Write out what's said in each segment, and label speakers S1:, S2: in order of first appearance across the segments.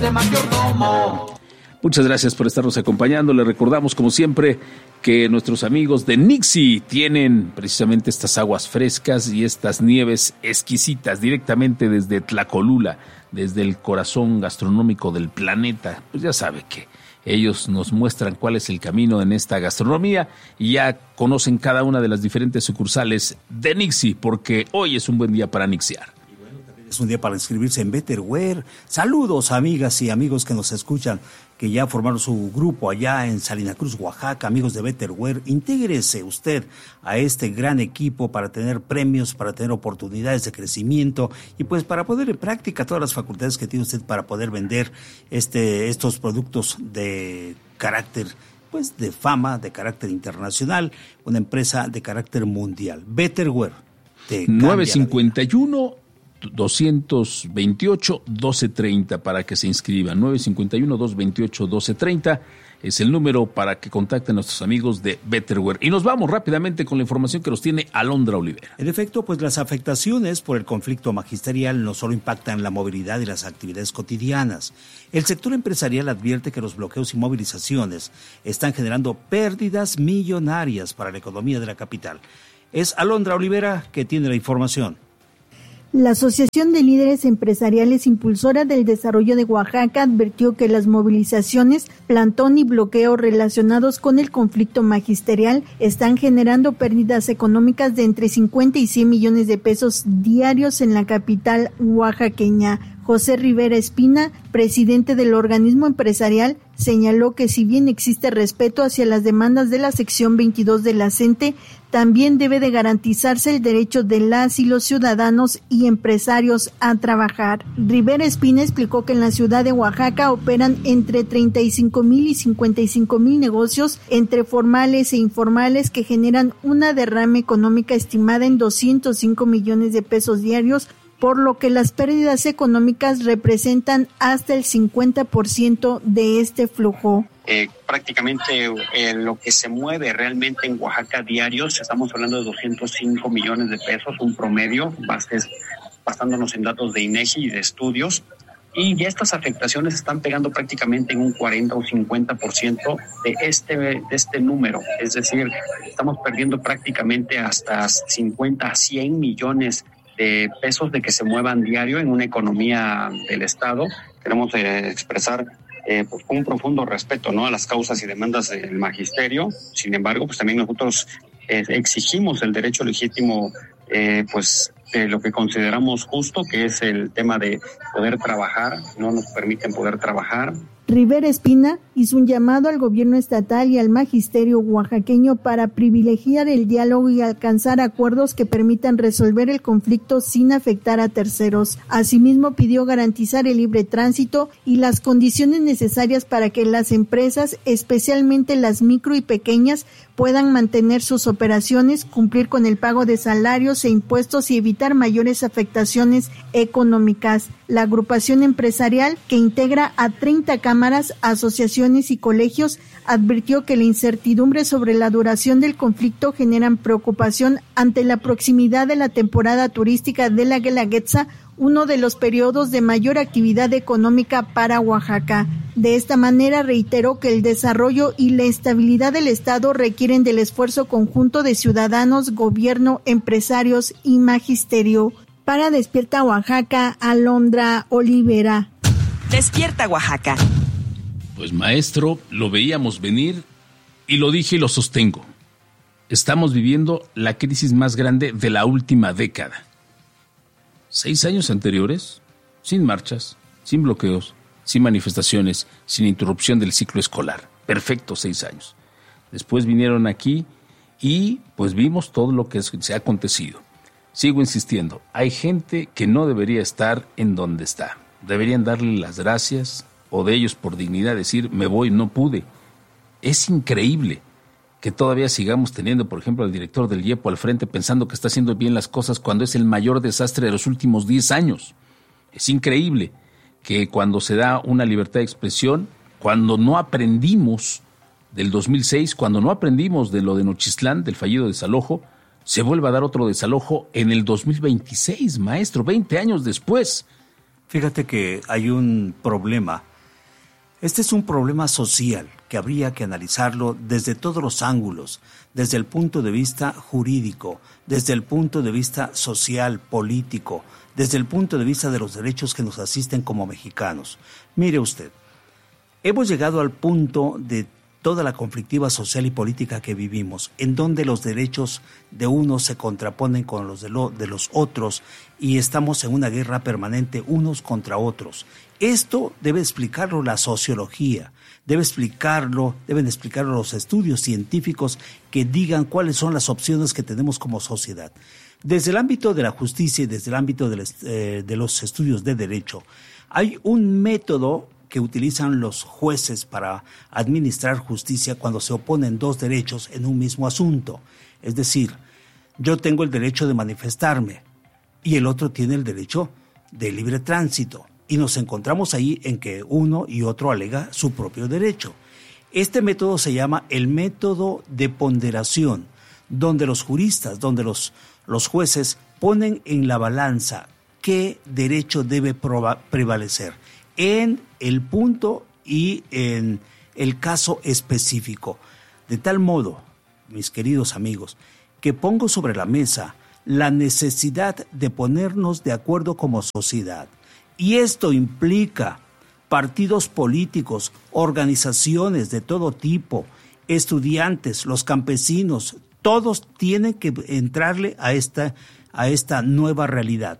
S1: de mayordomo.
S2: Muchas gracias por estarnos acompañando. Les recordamos, como siempre, que nuestros amigos de Nixie tienen precisamente estas aguas frescas y estas nieves exquisitas directamente desde Tlacolula, desde el corazón gastronómico del planeta. Pues ya sabe que ellos nos muestran cuál es el camino en esta gastronomía y ya conocen cada una de las diferentes sucursales de Nixie, porque hoy es un buen día para nixiar.
S3: Es un día para inscribirse en Betterware. Saludos, amigas y amigos que nos escuchan, que ya formaron su grupo allá en Salina Cruz, Oaxaca. Amigos de Betterware, intégrese usted a este gran equipo para tener premios, para tener oportunidades de crecimiento y pues para poner en práctica todas las facultades que tiene usted para poder vender estos productos de carácter, pues de fama, de carácter internacional, una empresa de carácter mundial. Betterware.
S2: 951-228-1230 para que se inscriban. 951-228-1230 es el número para que contacten a nuestros amigos de Betterware. Y nos vamos rápidamente con la información que nos tiene Alondra Olivera.
S3: En efecto, pues las afectaciones por el conflicto magisterial no solo impactan la movilidad y las actividades cotidianas. El sector empresarial advierte que los bloqueos y movilizaciones están generando pérdidas millonarias para la economía de la capital. Es Alondra Olivera que tiene la información.
S4: La Asociación de Líderes Empresariales Impulsora del Desarrollo de Oaxaca advirtió que las movilizaciones, plantón y bloqueo relacionados con el conflicto magisterial están generando pérdidas económicas de entre 50 y 100 millones de pesos diarios en la capital oaxaqueña. José Rivera Espina, presidente del organismo empresarial, señaló que si bien existe respeto hacia las demandas de la sección 22 de la CENTE, también debe de garantizarse el derecho de las y los ciudadanos y empresarios a trabajar. Rivera Espina explicó que en la ciudad de Oaxaca operan entre 35,000 y 55,000 negocios, entre formales e informales, que generan una derrama económica estimada en 205 millones de pesos diarios, por lo que las pérdidas económicas representan hasta el 50% de este flujo.
S5: Prácticamente lo que se mueve realmente en Oaxaca diarios, estamos hablando de 205 millones de pesos, un promedio, basándonos en datos de INEGI y de estudios, y ya estas afectaciones están pegando prácticamente en un 40 o 50% de este número, es decir, estamos perdiendo prácticamente hasta 50 a 100 millones de pesos de que se muevan diario en una economía del Estado. Queremos expresar pues un profundo respeto, ¿no?, a las causas y demandas del magisterio. Sin embargo, pues también nosotros exigimos el derecho legítimo, pues de lo que consideramos justo, que es el tema de poder trabajar. No nos permiten poder trabajar.
S4: Rivera Espina hizo un llamado al gobierno estatal y al magisterio oaxaqueño para privilegiar el diálogo y alcanzar acuerdos que permitan resolver el conflicto sin afectar a terceros. Asimismo, pidió garantizar el libre tránsito y las condiciones necesarias para que las empresas, especialmente las micro y pequeñas, puedan mantener sus operaciones, cumplir con el pago de salarios e impuestos y evitar mayores afectaciones económicas. La agrupación empresarial, que integra a 30 cámaras, asociaciones y colegios, advirtió que la incertidumbre sobre la duración del conflicto generan preocupación ante la proximidad de la temporada turística de la Guelaguetza, uno de los periodos de mayor actividad económica para Oaxaca. De esta manera reiteró que el desarrollo y la estabilidad del Estado requieren del esfuerzo conjunto de ciudadanos, gobierno, empresarios y magisterio. Para Despierta Oaxaca, Alondra Olivera.
S6: Despierta Oaxaca.
S2: Pues maestro, lo veíamos venir y lo dije y lo sostengo. Estamos viviendo la crisis más grande de la última década. 6 años anteriores, sin marchas, sin bloqueos, sin manifestaciones, sin interrupción del ciclo escolar. Perfecto, 6 años. Después vinieron aquí y pues vimos todo lo que se ha acontecido. Sigo insistiendo, hay gente que no debería estar en donde está. Deberían darle las gracias o de ellos por dignidad decir, me voy, no pude. Es increíble que todavía sigamos teniendo, por ejemplo, al director del IEPO al frente pensando que está haciendo bien las cosas cuando es el mayor desastre de los últimos 10 años. Es increíble que cuando se da una libertad de expresión, cuando no aprendimos del 2006, cuando no aprendimos de lo de Nochistlán, del fallido desalojo, se vuelva a dar otro desalojo en el 2026, maestro, 20 años después.
S3: Fíjate que hay un problema Este es un problema social que habría que analizarlo desde todos los ángulos, desde el punto de vista jurídico, desde el punto de vista social, político, desde el punto de vista de los derechos que nos asisten como mexicanos. Mire usted, hemos llegado al punto de toda la conflictiva social y política que vivimos, en donde los derechos de unos se contraponen con los de los otros y estamos en una guerra permanente unos contra otros. Esto debe explicarlo la sociología, deben explicarlo los estudios científicos que digan cuáles son las opciones que tenemos como sociedad. Desde el ámbito de la justicia y desde el ámbito de los estudios de derecho, hay un método que utilizan los jueces para administrar justicia cuando se oponen dos derechos en un mismo asunto. Es decir, yo tengo el derecho de manifestarme y el otro tiene el derecho de libre tránsito. Y nos encontramos ahí en que uno y otro alega su propio derecho. Este método se llama el método de ponderación, donde los juristas, donde los jueces ponen en la balanza qué derecho debe prevalecer en el punto y en el caso específico. De tal modo, mis queridos amigos, que pongo sobre la mesa la necesidad de ponernos de acuerdo como sociedad. Y esto implica partidos políticos, organizaciones de todo tipo, estudiantes, los campesinos, todos tienen que entrarle a esta nueva realidad.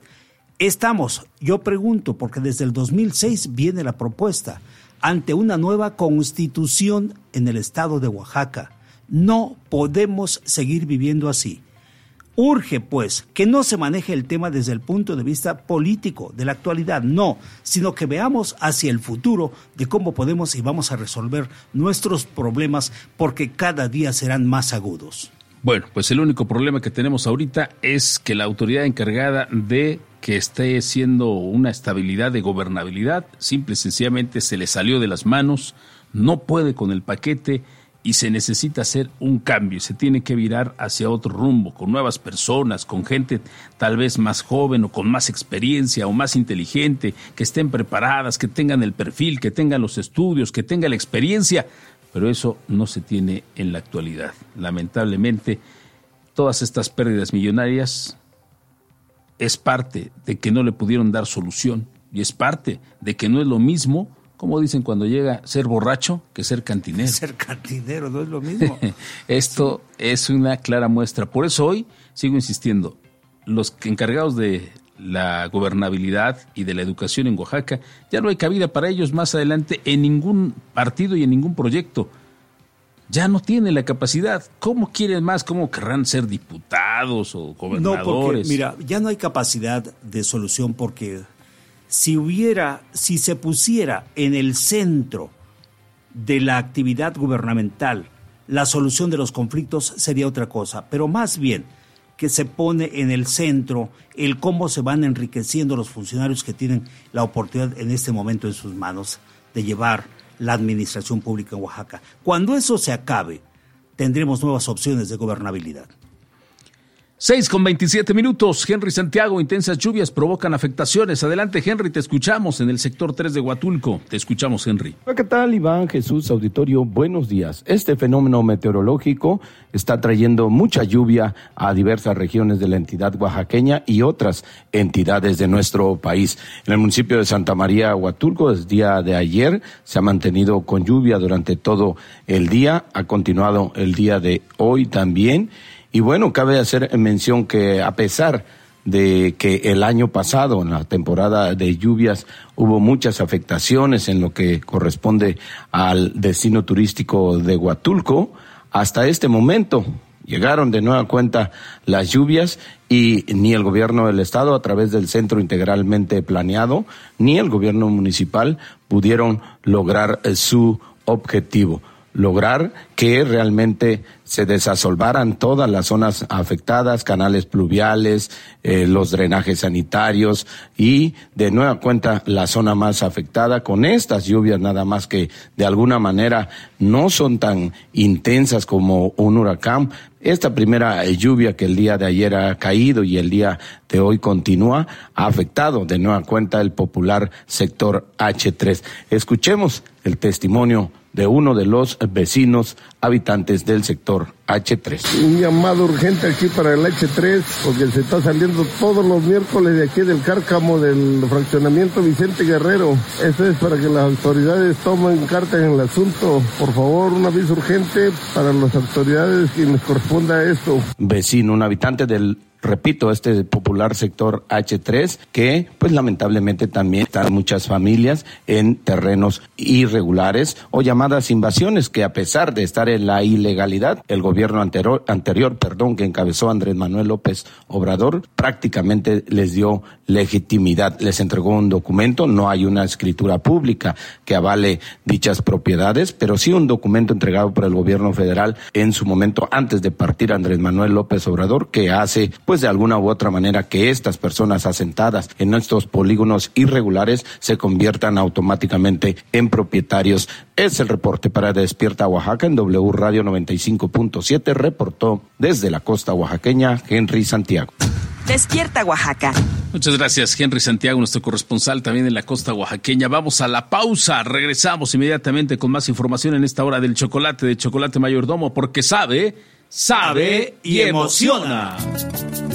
S3: Yo pregunto, porque desde el 2006 viene la propuesta, ante una nueva constitución en el estado de Oaxaca. No podemos seguir viviendo así. Urge, pues, que no se maneje el tema desde el punto de vista político de la actualidad, no, sino que veamos hacia el futuro de cómo podemos y vamos a resolver nuestros problemas, porque cada día serán más agudos.
S2: Bueno, pues el único problema que tenemos ahorita es que la autoridad encargada de que esté siendo una estabilidad de gobernabilidad, simple y sencillamente se le salió de las manos, no puede con el paquete y se necesita hacer un cambio, se tiene que virar hacia otro rumbo, con nuevas personas, con gente tal vez más joven o con más experiencia o más inteligente, que estén preparadas, que tengan el perfil, que tengan los estudios, que tengan la experiencia, pero eso no se tiene en la actualidad. Lamentablemente, todas estas pérdidas millonarias es parte de que no le pudieron dar solución y es parte de que no es lo mismo, como dicen cuando llega, ser borracho que ser cantinero.
S3: Ser cantinero no es lo mismo.
S2: Esto es una clara muestra. Por eso hoy sigo insistiendo, los encargados de la gobernabilidad y de la educación en Oaxaca, ya no hay cabida para ellos más adelante en ningún partido y en ningún proyecto. Ya no tienen la capacidad. ¿Cómo quieren más? ¿Cómo querrán ser diputados o gobernadores?
S3: No, porque, mira, ya no hay capacidad de solución porque si se pusiera en el centro de la actividad gubernamental la solución de los conflictos sería otra cosa, pero más bien que se pone en el centro el cómo se van enriqueciendo los funcionarios que tienen la oportunidad en este momento en sus manos de llevar la administración pública en Oaxaca. Cuando eso se acabe, tendremos nuevas opciones de gobernabilidad.
S2: 6:27. Henry Santiago, intensas lluvias provocan afectaciones. Adelante, Henry, te escuchamos en el sector 3 de Huatulco. Te escuchamos, Henry.
S1: Hola, ¿qué tal, Iván, Jesús, auditorio? Buenos días. Este fenómeno meteorológico está trayendo mucha lluvia a diversas regiones de la entidad oaxaqueña y otras entidades de nuestro país. En el municipio de Santa María, Huatulco, desde el día de ayer se ha mantenido con lluvia durante todo el día. Ha continuado el día de hoy también. Y bueno, cabe hacer mención que a pesar de que el año pasado, en la temporada de lluvias, hubo muchas afectaciones en lo que corresponde al destino turístico de Huatulco, hasta este momento llegaron de nueva cuenta las lluvias y ni el gobierno del estado, a través del centro integralmente planeado, ni el gobierno municipal pudieron lograr su objetivo. lograr que realmente se desasolvaran todas las zonas afectadas, canales pluviales, los drenajes sanitarios y de nueva cuenta la zona más afectada con estas lluvias, nada más que de alguna manera no son tan intensas como un huracán. Esta primera lluvia que el día de ayer ha caído y el día de hoy continúa, ha afectado de nueva cuenta el popular sector H3. Escuchemos el testimonio de uno de los vecinos habitantes del sector H3.
S7: Un llamado urgente aquí para el H3, porque se está saliendo todos los miércoles de aquí del Cárcamo del fraccionamiento Vicente Guerrero. Eso es para que las autoridades tomen cartas en el asunto. Por favor, un aviso urgente para las autoridades que les corresponda esto.
S1: Vecino, un habitante del, repito, este popular sector H3, que pues lamentablemente también están muchas familias en terrenos irregulares o llamadas invasiones, que a pesar de estar en la ilegalidad, el gobierno anterior, que encabezó Andrés Manuel López Obrador, prácticamente les dio legitimidad, les entregó un documento, no hay una escritura pública que avale dichas propiedades, pero sí un documento entregado por el gobierno federal en su momento antes de partir Andrés Manuel López Obrador, que hace pues de alguna u otra manera que estas personas asentadas en estos polígonos irregulares se conviertan automáticamente en propietarios. Es el reporte para Despierta Oaxaca en W Radio 95.7, reportó desde la costa oaxaqueña Henry Santiago.
S6: Despierta Oaxaca.
S2: Muchas gracias, Henry Santiago, nuestro corresponsal también en la costa oaxaqueña. Vamos a la pausa, regresamos inmediatamente con más información en esta hora del chocolate, de Chocolate Mayordomo, porque sabe y emociona.